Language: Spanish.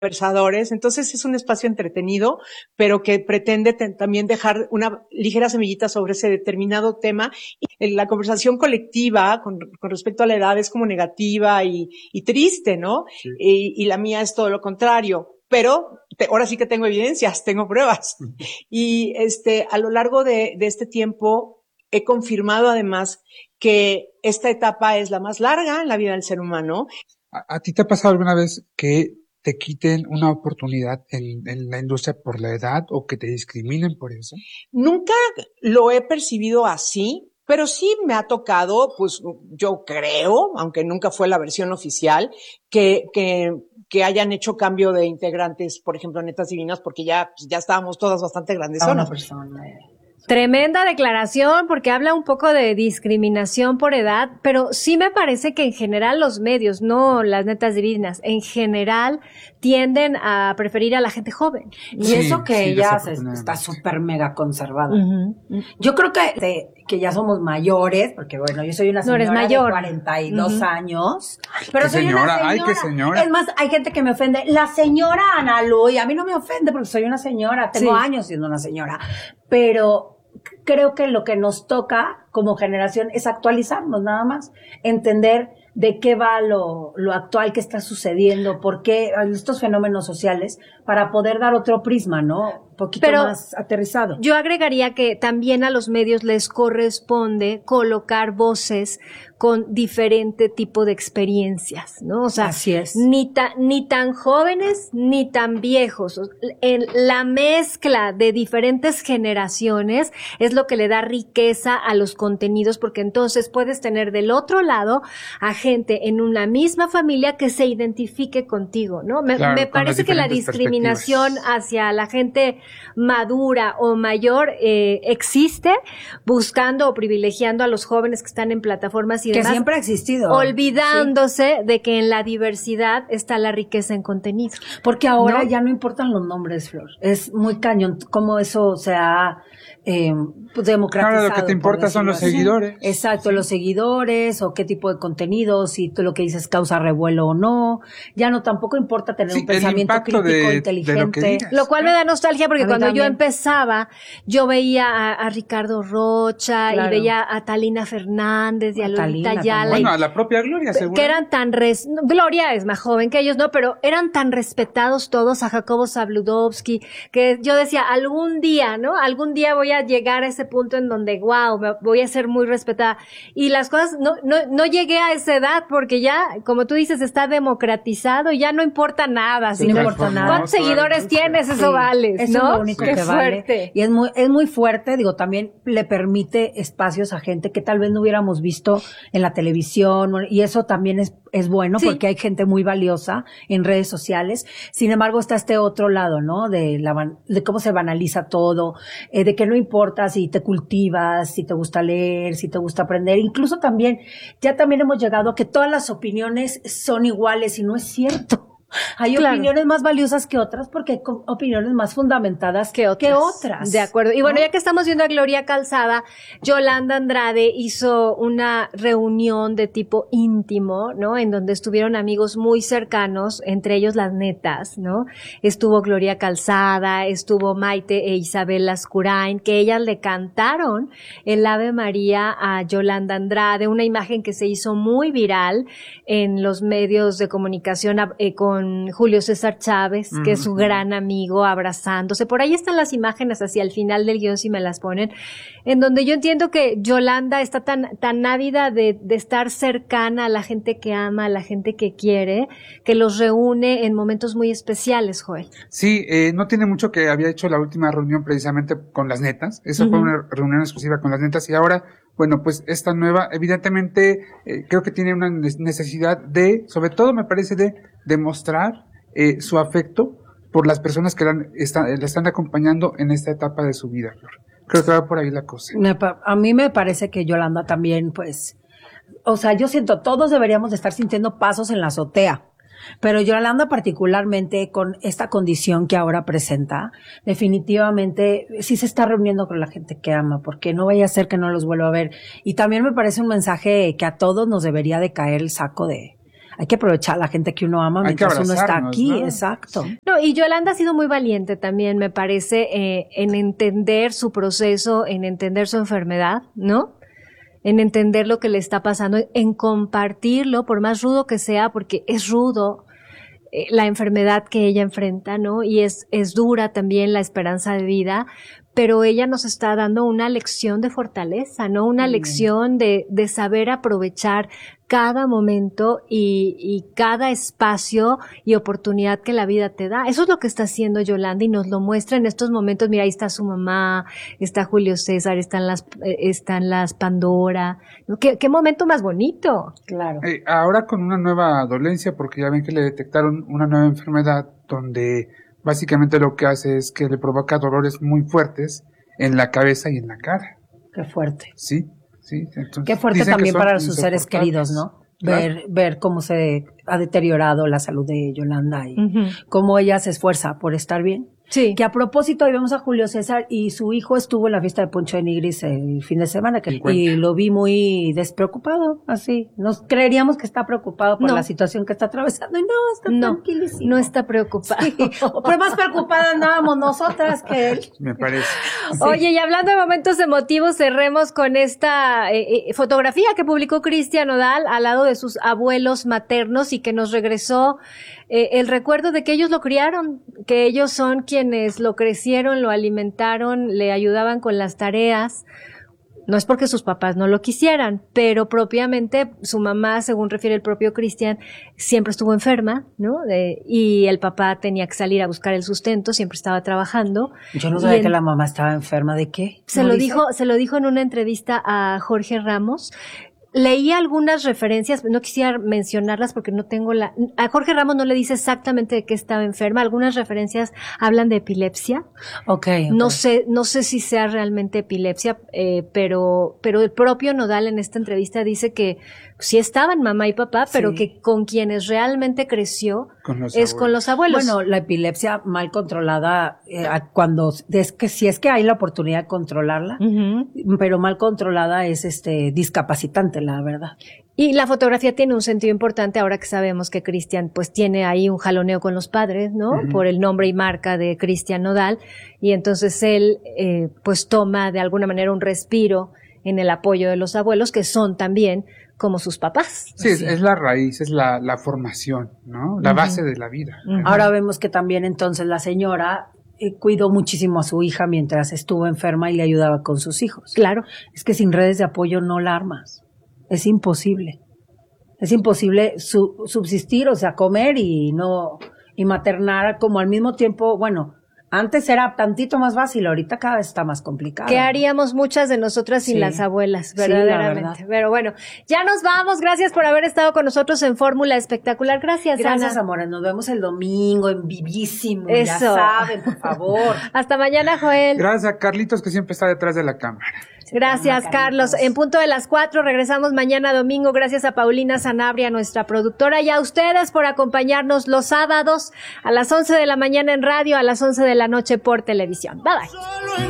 conversadores. Entonces es un espacio entretenido, pero que pretende también dejar una ligera semillita sobre ese determinado tema. Y la conversación colectiva con respecto a la edad es como negativa y triste, ¿no? Sí. Y la mía es todo lo contrario. Pero ahora sí que tengo evidencias, tengo pruebas. Y a lo largo de este tiempo he confirmado además que esta etapa es la más larga en la vida del ser humano. ¿A ti te ha pasado alguna vez que te quiten una oportunidad en la industria por la edad o que te discriminen por eso? Nunca lo he percibido así, pero sí me ha tocado, pues yo creo, aunque nunca fue la versión oficial, que hayan hecho cambio de integrantes, por ejemplo, Netas Divinas, porque ya estábamos todas bastante grandes. Una persona. Tremenda declaración, porque habla un poco de discriminación por edad, pero sí me parece que en general los medios, no las Netas Divinas, en general tienden a preferir a la gente joven. Y sí, eso que ella está súper mega conservada. Yo creo que ya somos mayores, porque bueno, yo soy una señora de 42 años. Pero soy una señora. Ay, qué señora. Es más, hay gente que me ofende. La señora Ana Lu, y a mí no me ofende porque soy una señora. Tengo años siendo una señora. Pero creo que lo que nos toca como generación es actualizarnos nada más, entender de qué va lo actual que está sucediendo, por qué estos fenómenos sociales, para poder dar otro prisma, ¿no? Un poquito más aterrizado. Yo agregaría que también a los medios les corresponde colocar voces con diferente tipo de experiencias, ¿no? O sea, así es. Ni tan jóvenes ni tan viejos. En la mezcla de diferentes generaciones es lo que le da riqueza a los contenidos, porque entonces puedes tener del otro lado a gente en una misma familia que se identifique contigo, ¿no? Me parece que la discriminación hacia la gente madura o mayor existe, buscando o privilegiando a los jóvenes que están en plataformas y que demás, siempre ha existido, olvidándose de que en la diversidad está la riqueza en contenido. Porque ahora ya no importan los nombres, Flor. Es muy cañón cómo eso se ha pues democratizado. Claro, lo que te importa son los seguidores. Exacto, los seguidores o qué tipo de contenido, si tú lo que dices causa revuelo o no. Ya no, tampoco importa tener un pensamiento crítico, inteligente. Lo cual me da nostalgia porque cuando yo empezaba, yo veía a Ricardo Rocha y veía a Talina Fernández y a Lolita Ayala. Bueno, a la propia Gloria, seguro. Que eran tan Gloria es más joven que ellos, no, pero eran tan respetados todos, a Jacobo Zabludovsky, que yo decía, algún día voy a llegar a ese punto en donde, wow, voy a ser muy respetada. Y las cosas, no llegué a esa edad porque ya, como tú dices, está democratizado y ya no importa nada. Sí, no importa nada. ¿Cuántos seguidores tienes? Eso vales, ¿no? Eso es lo único que vale. Y es muy fuerte, digo, también le permite espacios a gente que tal vez no hubiéramos visto en la televisión, y eso también es bueno porque hay gente muy valiosa en redes sociales. Sin embargo, está este otro lado, ¿no? De cómo se banaliza todo, de que no importa si te cultivas, si te gusta leer, si te gusta aprender. Incluso también hemos llegado a que todas las opiniones son iguales y no es cierto. Hay opiniones más valiosas que otras porque hay opiniones más fundamentadas que otras. De acuerdo. Y bueno, ya que estamos viendo a Gloria Calzada, Yolanda Andrade hizo una reunión de tipo íntimo, ¿no? En donde estuvieron amigos muy cercanos, entre ellos las Netas, ¿no? Estuvo Gloria Calzada, estuvo Maite e Isabel Lascurain, que ellas le cantaron el Ave María a Yolanda Andrade, una imagen que se hizo muy viral en los medios de comunicación con Julio César Chávez, que es su gran amigo, abrazándose. Por ahí están las imágenes hacia el final del guión, si me las ponen, en donde yo entiendo que Yolanda está tan ávida de estar cercana a la gente que ama, a la gente que quiere, que los reúne en momentos muy especiales, Joel. Sí, no tiene mucho que había hecho la última reunión precisamente con las Netas. Esa fue una reunión exclusiva con las Netas y ahora, bueno, pues esta nueva, evidentemente, creo que tiene una necesidad de, sobre todo me parece, de demostrar su afecto por las personas que la están acompañando en esta etapa de su vida, Flor. Creo que va por ahí la cosa. A mí me parece que Yolanda también, pues, o sea, yo siento, todos deberíamos de estar sintiendo pasos en la azotea, pero Yolanda particularmente con esta condición que ahora presenta, definitivamente sí se está reuniendo con la gente que ama, porque no vaya a ser que no los vuelva a ver. Y también me parece un mensaje que a todos nos debería de caer el saco de hay que aprovechar a la gente que uno ama mientras uno está aquí, ¿no? Exacto. No, y Yolanda ha sido muy valiente también, me parece, en entender su proceso, en entender su enfermedad, ¿no? En entender lo que le está pasando, en compartirlo, por más rudo que sea, porque es rudo la enfermedad que ella enfrenta, ¿no? Y es dura también la esperanza de vida, pero ella nos está dando una lección de fortaleza, ¿no? Una lección de saber aprovechar cada momento y cada espacio y oportunidad que la vida te da. Eso es lo que está haciendo Yolanda y nos lo muestra en estos momentos. Mira, ahí está su mamá, está Julio César, están las Pandora. ¿No? ¿Qué momento más bonito? Claro. Ahora con una nueva dolencia, porque ya ven que le detectaron una nueva enfermedad donde básicamente lo que hace es que le provoca dolores muy fuertes en la cabeza y en la cara. Qué fuerte. Sí. Entonces, qué fuerte también para sus seres queridos, ¿no? Claro. Ver cómo se ha deteriorado la salud de Yolanda y cómo ella se esfuerza por estar bien. Sí. Que a propósito, hoy vemos a Julio César y su hijo estuvo en la fiesta de Poncho de Nigris el fin de semana y lo vi muy despreocupado, así. Nos creeríamos que está preocupado por la situación que está atravesando y no, está tranquilísimo. No está preocupado. Sí. Pero más preocupada andábamos nosotras que él. Me parece. Sí. Oye, y hablando de momentos emotivos, cerremos con esta fotografía que publicó Cristian Nodal al lado de sus abuelos maternos y que nos regresó el recuerdo de que ellos lo criaron, que ellos son quienes lo crecieron, lo alimentaron, le ayudaban con las tareas. No es porque sus papás no lo quisieran, pero propiamente su mamá, según refiere el propio Cristian, siempre estuvo enferma, ¿no? Y el papá tenía que salir a buscar el sustento, siempre estaba trabajando. Yo no sabía que la mamá estaba enferma. ¿De qué? Se lo dijo en una entrevista a Jorge Ramos. Leí algunas referencias, no quisiera mencionarlas porque no tengo a Jorge Ramos no le dice exactamente de qué estaba enferma, algunas referencias hablan de epilepsia. Okay. No sé si sea realmente epilepsia, pero el propio Nodal en esta entrevista dice que sí estaban mamá y papá, pero que con quienes realmente creció con los abuelos. Bueno, la epilepsia mal controlada, si es que hay la oportunidad de controlarla, pero mal controlada es discapacitante, la verdad. Y la fotografía tiene un sentido importante ahora que sabemos que Cristian pues tiene ahí un jaloneo con los padres, ¿no? Por el nombre y marca de Cristian Nodal, y entonces él pues toma de alguna manera un respiro en el apoyo de los abuelos, que son también como sus papás. Sí, es la raíz, es la formación, ¿no? La base de la vida. Ahora vemos que también entonces la señora cuidó muchísimo a su hija mientras estuvo enferma y le ayudaba con sus hijos. Claro. Es que sin redes de apoyo no la armas. Es imposible. Es imposible subsistir, o sea, comer y maternar como al mismo tiempo, bueno, antes era tantito más fácil, ahorita cada vez está más complicado. ¿Qué haríamos muchas de nosotras sin las abuelas, verdaderamente? Sí, pero bueno, ya nos vamos. Gracias por haber estado con nosotros en Fórmula Espectacular. Gracias, Gracias, Ana. amores. Nos vemos el domingo en vivísimo. Eso. Ya saben, por favor. Hasta mañana, Joel. Gracias a Carlitos, que siempre está detrás de la cámara. Gracias, Carlos. En punto de las 4 regresamos mañana domingo. Gracias a Paulina Sanabria, nuestra productora, y a ustedes por acompañarnos los sábados a las 11 de la mañana en radio, a las 11 de la noche por televisión. Bye, bye.